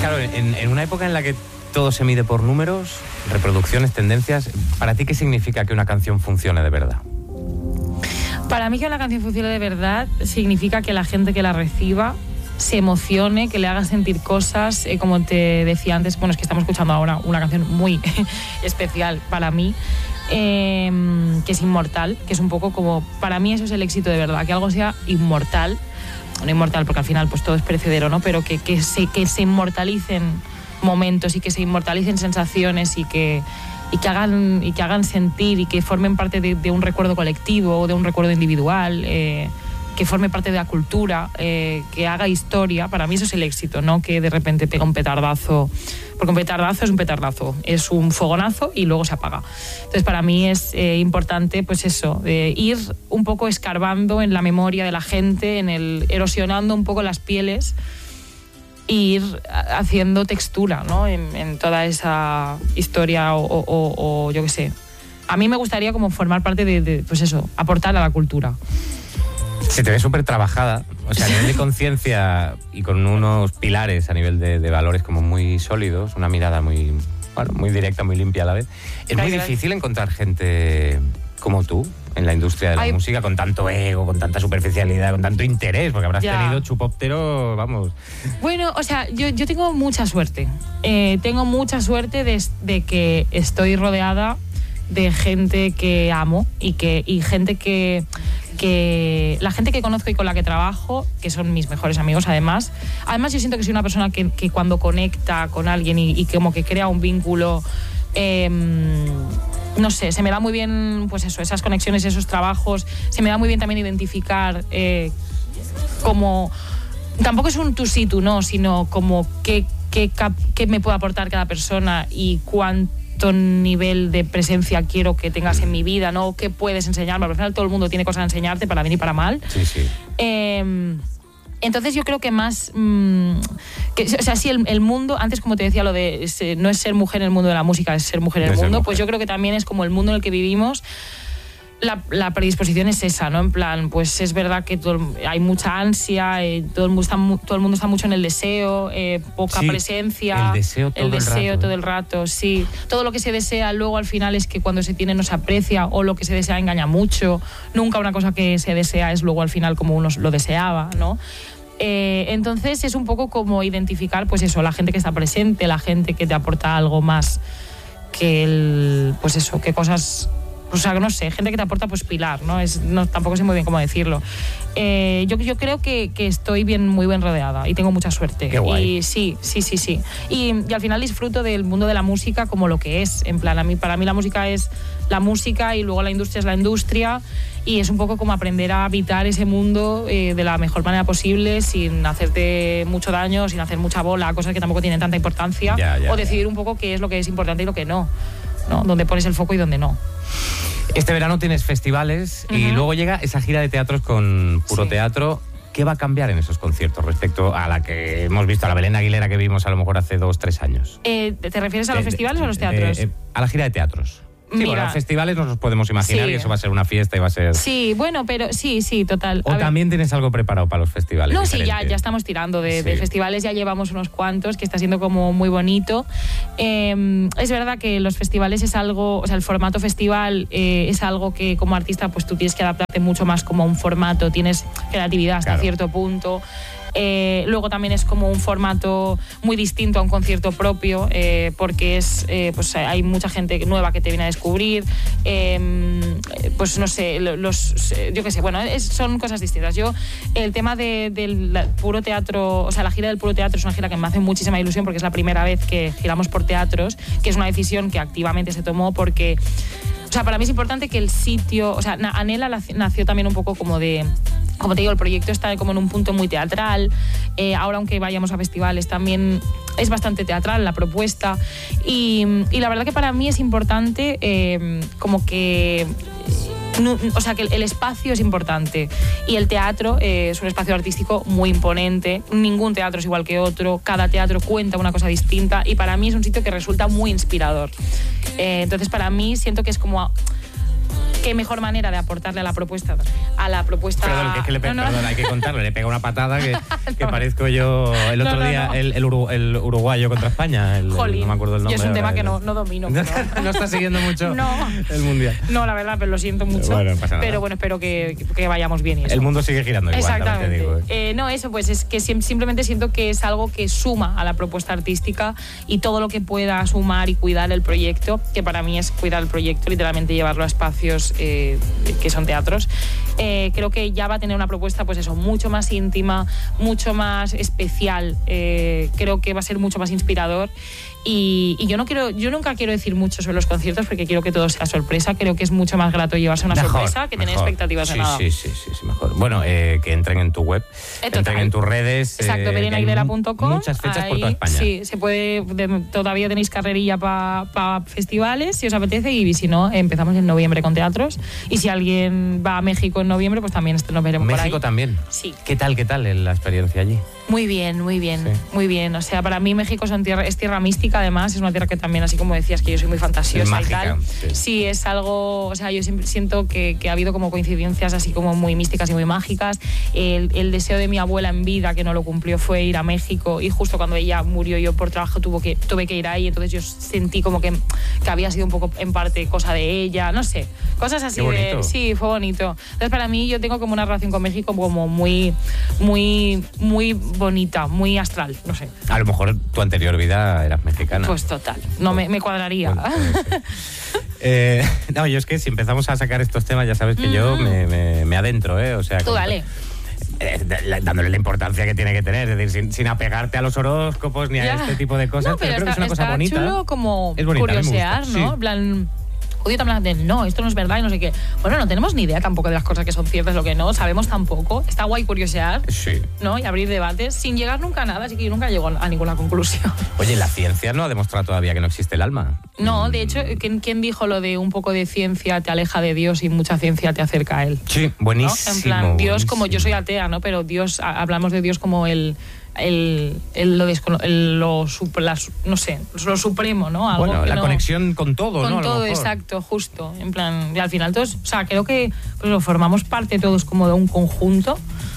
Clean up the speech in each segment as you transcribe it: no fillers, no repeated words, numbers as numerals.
Claro, en una época en la que todo se mide por números, reproducciones, tendencias, ¿para ti qué significa que una canción funcione de verdad? Para mí que una canción funcione de verdad significa que la gente que la reciba se emocione, que le haga sentir cosas, como te decía antes, bueno, es que estamos escuchando ahora una canción muy especial para mí, que es Inmortal, que es un poco como, para mí eso es el éxito de verdad, que algo sea inmortal, no inmortal porque al final pues todo es perecedero, ¿no? Pero que se inmortalicen momentos y que se inmortalicen sensaciones y que hagan sentir y que formen parte de un recuerdo colectivo o de un recuerdo individual, que forme parte de la cultura, que haga historia. Para mí eso es el éxito, no que de repente pega un petardazo, porque un petardazo es un petardazo, es un fogonazo y luego se apaga. Entonces para mí es importante pues eso, ir un poco escarbando en la memoria de la gente, erosionando un poco las pieles e ir haciendo textura, ¿no? en toda esa historia o yo qué sé. A mí me gustaría como formar parte de pues eso, aportar a la cultura. Se te ve súper trabajada, o sea, a nivel de conciencia y con unos pilares a nivel de valores como muy sólidos, una mirada muy directa, muy limpia a la vez. Es muy difícil encontrar gente como tú en la industria de la música, con tanto ego, con tanta superficialidad, con tanto interés, porque habrás tenido chupóptero, vamos. Bueno, o sea, yo tengo mucha suerte. Tengo mucha suerte de que estoy rodeada de gente que amo y gente que la gente que conozco y con la que trabajo, que son mis mejores amigos además yo siento que soy una persona que cuando conecta con alguien y como que crea un vínculo, no sé, se me da muy bien pues eso, esas conexiones, esos trabajos, se me da muy bien también identificar como, tampoco es un tú sí, tú no, sino como qué me puede aportar cada persona y cuánto nivel de presencia quiero que tengas en mi vida, ¿no? ¿Qué puedes enseñarme? Al final todo el mundo tiene cosas a enseñarte para bien y para mal. Sí, sí. Entonces yo creo que más... o sea, sí, el mundo, antes como te decía, lo de no es ser mujer en el mundo de la música, es ser mujer en el mundo, pues yo creo que también es como el mundo en el que vivimos. La predisposición es esa, ¿no? En plan, pues es verdad que hay mucha ansia, todo el mundo está mucho en el deseo, poca presencia. El deseo todo el rato, sí. Todo lo que se desea luego al final es que cuando se tiene no se aprecia, o lo que se desea engaña mucho. Nunca una cosa que se desea es luego al final como uno lo deseaba, ¿no? Entonces es un poco como identificar, pues eso, la gente que está presente, la gente que te aporta algo más que pues eso, que cosas... O sea, no sé, gente que te aporta pues pilar, ¿no? Tampoco sé muy bien cómo decirlo. Yo creo que estoy muy bien rodeada y tengo mucha suerte. Qué guay. Y sí. Y al final disfruto del mundo de la música como lo que es. En plan, para mí la música es la música y luego la industria es la industria. Y es un poco como aprender a habitar ese mundo de la mejor manera posible, sin hacerte mucho daño, sin hacer mucha bola, cosas que tampoco tienen tanta importancia. O decidir un poco qué es lo que es importante y lo que no, ¿no? Dónde pones el foco y dónde no. Este verano tienes festivales y luego llega esa gira de teatros con Puro Teatro. ¿Qué va a cambiar en esos conciertos respecto a la que hemos visto, a la Belén Aguilera que vimos a lo mejor hace 2-3 años? ¿Te refieres a los festivales o a los teatros? A la gira de teatros. Sí, bueno, los festivales nos los podemos imaginar y eso va a ser una fiesta y va a ser... Sí, bueno, pero sí, total. ¿O también tienes algo preparado para los festivales? No, sí, ya estamos tirando de festivales, ya llevamos unos cuantos, que está siendo como muy bonito. Es verdad que los festivales es algo, o sea, el formato festival es algo que como artista pues tú tienes que adaptarte mucho más como a un formato, tienes creatividad hasta cierto punto. Luego también es como un formato muy distinto a un concierto propio, porque pues hay mucha gente nueva que te viene a descubrir, pues no sé, yo qué sé, bueno, son cosas distintas. El tema del Puro Teatro, o sea, la gira del Puro Teatro es una gira que me hace muchísima ilusión porque es la primera vez que giramos por teatros, que es una decisión que activamente se tomó porque... O sea, para mí es importante que el sitio... O sea, Anhela nació también un poco como de... Como te digo, el proyecto está como en un punto muy teatral. Ahora, aunque vayamos a festivales, también es bastante teatral la propuesta. Y la verdad que para mí es importante como que... o sea, que el espacio es importante y el teatro es un espacio artístico muy imponente. Ningún teatro es igual que otro, cada teatro cuenta una cosa distinta y para mí es un sitio que resulta muy inspirador. Entonces para mí siento que es como qué mejor manera de aportarle a la propuesta. Perdón, que perdón, hay que contarlo. Le pega una patada que parezco yo el otro día, el uruguayo contra España. Jolín, no me acuerdo el nombre. Yo es un tema que no domino. No está siguiendo mucho el mundial. No, la verdad, pero lo siento mucho. Bueno, no pasa nada. Pero bueno, espero que vayamos bien. Y eso. El mundo sigue girando igual. Exactamente. Te digo, No, eso pues es que simplemente siento que es algo que suma a la propuesta artística y todo lo que pueda sumar y cuidar el proyecto, que para mí es cuidar el proyecto, literalmente llevarlo a espacios que son teatros. Creo que ya va a tener una propuesta, pues eso, mucho más íntima, mucho más especial. Creo que va a ser mucho más inspirador. Y yo nunca quiero decir mucho sobre los conciertos porque quiero que todo sea sorpresa. Creo que es mucho más grato llevarse una sorpresa que tener expectativas de nada. Sí, mejor. Bueno, que entren en tu web, entren en tus redes. Exacto, belenaguilera.com. Muchas fechas por toda España. Sí, se puede. Todavía tenéis carrerilla para festivales, si os apetece, y si no, empezamos en noviembre con teatros. Y si alguien va a México en noviembre, pues también nos veremos por ahí. ¿México también? Sí. ¿Qué tal la experiencia allí? Muy bien. O sea, para mí México es tierra mística, además. Es una tierra que también, así como decías, que yo soy muy fantasiosa mágica, y tal. Sí, es algo... O sea, yo siempre siento que ha habido como coincidencias así como muy místicas y muy mágicas. El deseo de mi abuela en vida, que no lo cumplió, fue ir a México, y justo cuando ella murió yo por trabajo tuve que ir ahí. Entonces yo sentí como que había sido un poco en parte cosa de ella, no sé. Cosas así de... Sí, fue bonito. Entonces para mí yo tengo como una relación con México como muy bonita, muy astral, no sé. A lo mejor tu anterior vida eras mexicana. Pues total, no me cuadraría. Bueno, no, yo es que si empezamos a sacar estos temas, ya sabes que yo me adentro, o sea... Tú dale. Dándole la importancia que tiene que tener, es decir, sin apegarte a los horóscopos ni a este tipo de cosas, pero creo que es una cosa bonita. Es chulo como es bonita, curiosear, ¿no? Sí. En plan... Oye, también de no, esto no es verdad y no sé qué. Bueno, no tenemos ni idea tampoco de las cosas que son ciertas, lo que no, sabemos tampoco. Está guay curiosear, ¿no? Y abrir debates sin llegar nunca a nada, así que yo nunca llego a ninguna conclusión. Oye, la ciencia no ha demostrado todavía que no existe el alma. No, de hecho, ¿quién dijo lo de un poco de ciencia te aleja de Dios y mucha ciencia te acerca a él? Sí, buenísimo. ¿No? En plan, Dios, como yo soy atea, ¿no? Pero Dios, hablamos de Dios como no sé, lo supremo, ¿no? Algo bueno, la no, conexión con todo, ¿no? Con todo, exacto, justo. En plan, y al final todos, o sea, creo que pues, formamos parte todos como de un conjunto.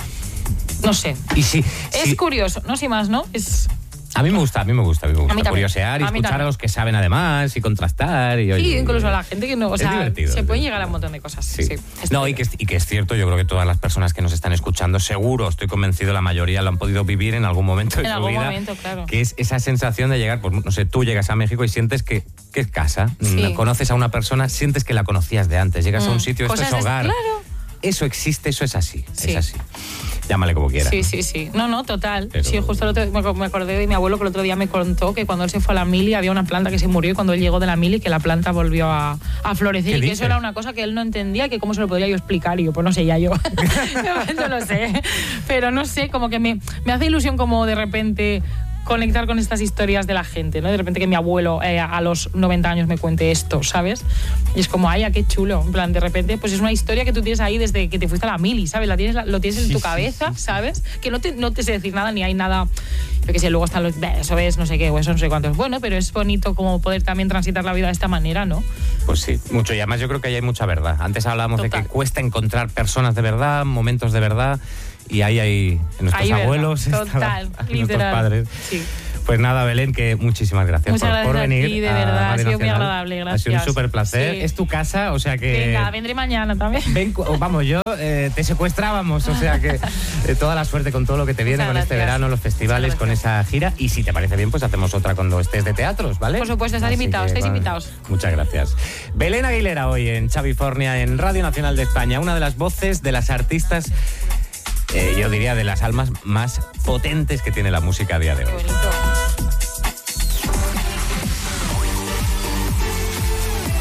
No sé. Y sí, es curioso, no sé más, ¿no? A mí me gusta curiosear y escuchar a los que saben además y contrastar. Y, sí, incluso a la gente que no, o sea, divertido, se pueden llegar a un montón de cosas. Sí. No, y que es cierto, yo creo que todas las personas que nos están escuchando, seguro, estoy convencido, la mayoría lo han podido vivir en algún momento de su vida. Momento, claro. Que es esa sensación de llegar, pues no sé, tú llegas a México y sientes que es casa, conoces a una persona, sientes que la conocías de antes, llegas a un sitio, esto es hogar. Claro. Eso existe, eso es así, es así. Llámale como quieras. Sí. No, total. Pero... Sí, justo me acordé de mi abuelo que el otro día me contó que cuando él se fue a la mili había una planta que se murió y cuando él llegó de la mili que la planta volvió a florecer y que eso era una cosa que él no entendía, que cómo se lo podría yo explicar y yo, pues no sé, ya yo. No lo sé. Pero no sé, como que me hace ilusión como de repente conectar con estas historias de la gente, ¿no? De repente que mi abuelo a los 90 años me cuente esto, ¿sabes? Y es como, ay, qué chulo. En plan, de repente, pues es una historia que tú tienes ahí desde que te fuiste a la mili, ¿sabes? Lo tienes en tu cabeza, ¿sabes? Que no te sé decir nada, ni hay nada, yo qué sé, luego están los, eso es, no sé qué, o eso no sé cuántos. Bueno, pero es bonito como poder también transitar la vida de esta manera, ¿no? Pues sí, mucho. Y además yo creo que ahí hay mucha verdad. Antes hablábamos de que cuesta encontrar personas de verdad, momentos de verdad, y ahí hay en nuestros abuelos, en nuestros padres. Sí. Pues nada, Belén, que muchísimas gracias por venir. Sí, de verdad, ha sido muy agradable, gracias. Ha sido un súper placer. Sí. Es tu casa, o sea que... Venga, vendré mañana también. Vamos, yo te secuestrábamos, o sea que toda la suerte con todo lo que te viene, con este verano, los festivales, con esa gira. Y si te parece bien, pues hacemos otra cuando estés de teatros, ¿vale? Por supuesto, estáis invitados. Muchas gracias. Belén Aguilera hoy en Xavifornia, en Radio Nacional de España, una de las voces de las artistas... yo diría de las almas más potentes que tiene la música a día de hoy. Qué bonito.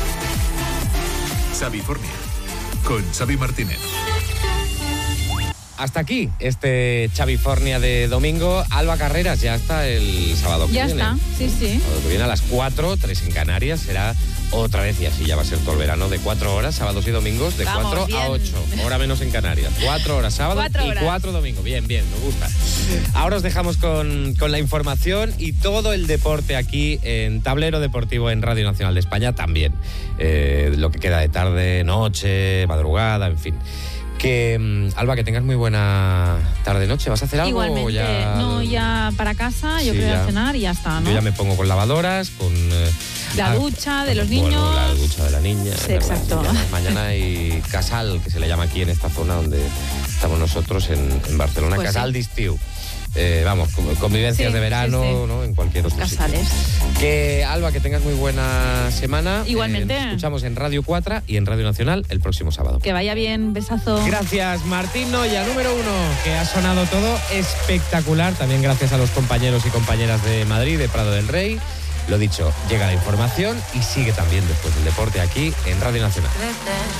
Xavifornia, con Xavi Martínez. hasta aquí este Xavifornia de domingo. Alba Carreras ya está el sábado que viene. Ya está, sí. El sábado que viene a las 4, 3 en Canarias, será otra vez, y así ya va a ser todo el verano, de 4 horas, sábados y domingos, de 4 a 8, hora menos en Canarias. 4 horas sábado y 4 domingos. Bien, me gusta. Ahora os dejamos con la información y todo el deporte aquí en Tablero Deportivo en Radio Nacional de España también. Lo que queda de tarde, noche, madrugada, en fin. Alba, que tengas muy buena tarde-noche. ¿Vas a hacer algo? Igualmente, ya... no, ya para casa, yo creo a cenar y ya está, ¿no? Yo ya me pongo con lavadoras, con... la ducha de los niños. Bueno, la ducha de la niña. Sí, exacto. Mañana hay casal, que se le llama aquí en esta zona donde estamos nosotros, en Barcelona. Pues casal d'estiu. Vamos, convivencias de verano, ¿no? En cualquier otro casales. Sitio. Alba, que tengas muy buena semana. Igualmente. Nos escuchamos en Radio 4 y en Radio Nacional el próximo sábado. Que vaya bien, besazo. Gracias, Martín Noya, número 1, que ha sonado todo espectacular. También gracias a los compañeros y compañeras de Madrid, de Prado del Rey. Lo dicho, llega la información y sigue también después del deporte aquí en Radio Nacional.